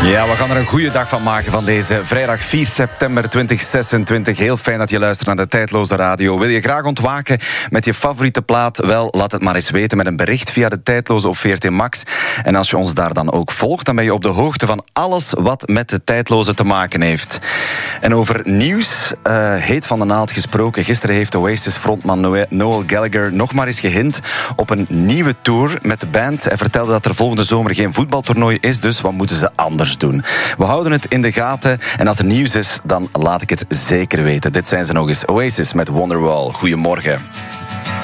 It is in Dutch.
Ja, we gaan er een goede dag van maken van deze vrijdag 4 september 2026. Heel fijn dat je luistert naar de Tijdloze Radio. Wil je graag ontwaken met je favoriete plaat? Wel, laat het maar eens weten met een bericht via de Tijdloze op VRT Max. En als je ons daar dan ook volgt, dan ben je op de hoogte van alles wat met de Tijdloze te maken heeft. En over nieuws, heet van de naald gesproken. Gisteren heeft Oasis-frontman Noel Gallagher nog maar eens gehint op een nieuwe tour met de band. Hij vertelde dat er volgende zomer geen voetbaltoernooi is, dus wat moeten ze anders doen? We houden het in de gaten en als er nieuws is, dan laat ik het zeker weten. Dit zijn ze nog eens, Oasis met Wonderwall. Goedemorgen.